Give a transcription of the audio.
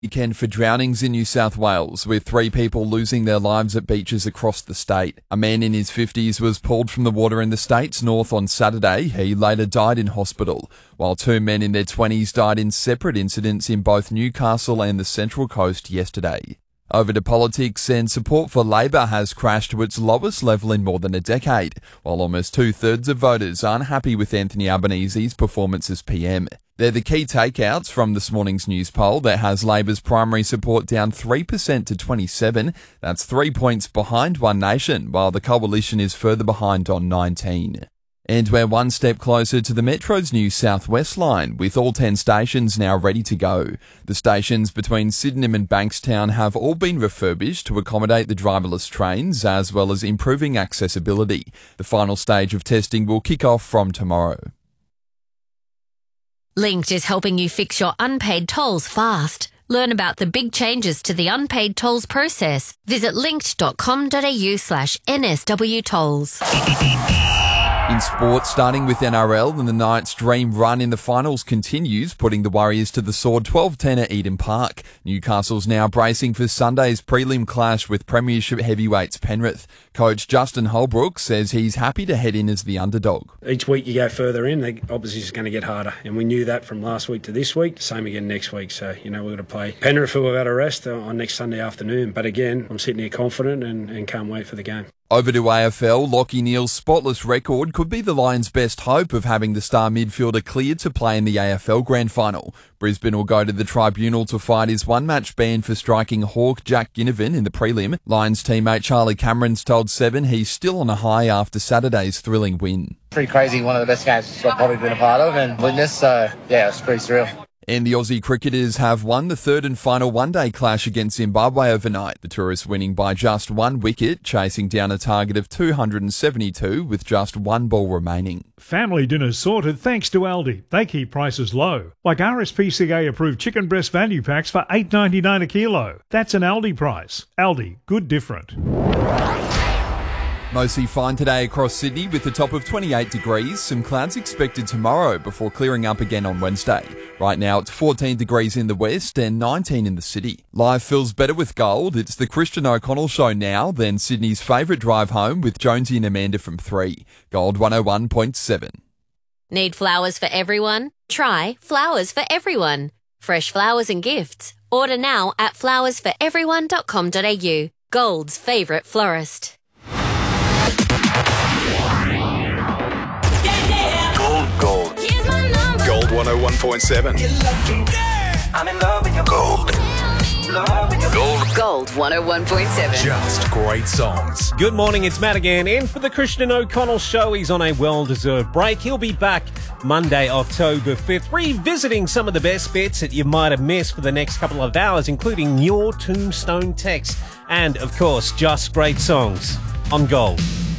Weekend for drownings in New South Wales, with 3 people losing their lives at beaches across the state. A man in his 50s was pulled from the water in the state's north on Saturday. He later died in hospital, while 2 men in their 20s died in separate incidents in both Newcastle and the Central Coast yesterday. Over to politics, and support for Labor has crashed to its lowest level in more than a decade, while almost 2/3 of voters aren't happy with Anthony Albanese's performance as PM. They're the key takeouts from this morning's news poll that has Labor's primary support down 3% to 27. That's 3 points behind One Nation, while the coalition is further behind on 19. And we're one step closer to the Metro's new South West line, with all 10 stations now ready to go. The stations between Sydenham and Bankstown have all been refurbished to accommodate the driverless trains, as well as improving accessibility. The final stage of testing will kick off from tomorrow. Linked is helping you fix your unpaid tolls fast. Learn about the big changes to the unpaid tolls process. Visit linked.com.au/NSW tolls. In sport, starting with NRL, and the Knights' dream run in the finals continues, putting the Warriors to the sword 12-10 at Eden Park. Newcastle's now bracing for Sunday's prelim clash with Premiership heavyweights Penrith. Coach Justin Holbrook says he's happy to head in as the underdog. Each week you go further in, the opposition's going to get harder, and we knew that from last week to this week. Same again next week, so we've got to play Penrith, who we've got to rest on next Sunday afternoon. But again, I'm sitting here confident and can't wait for the game. Over to AFL, Lachie Neale's spotless record could be the Lions' best hope of having the star midfielder cleared to play in the AFL Grand Final. Brisbane will go to the tribunal to fight his one-match ban for striking Hawk Jack Ginnivan in the prelim. Lions teammate Charlie Cameron's told Seven he's still on a high after Saturday's thrilling win. Pretty crazy, one of the best games I've probably been a part of and witnessed, so yeah, it's pretty surreal. And the Aussie cricketers have won the third and final one-day clash against Zimbabwe overnight. The tourists winning by just 1 wicket, chasing down a target of 272 with just 1 ball remaining. Family dinner sorted thanks to Aldi. They keep prices low. Like RSPCA-approved chicken breast value packs for $8.99 a kilo. That's an Aldi price. Aldi, good different. Mostly fine today across Sydney with a top of 28 degrees. Some clouds expected tomorrow before clearing up again on Wednesday. Right now it's 14 degrees in the west and 19 in the city. Life feels better with gold. It's the Christian O'Connell Show now, then Sydney's favourite drive home with Jonesy and Amanda from 3. Gold 101.7. Need flowers for everyone? Try Flowers for Everyone. Fresh flowers and gifts. Order now at flowersforeveryone.com.au. Gold's favourite florist. Gold. Here's my number. Gold 101.7. I'm in love with your gold. Gold 101.7. Just great songs. Good morning, it's Matt again. In for the Christian O'Connell Show. He's on a well-deserved break. He'll be back Monday, October 5th, revisiting some of the best bits that you might have missed for the next couple of hours, including your Tombstone text and, of course, just great songs on Gold.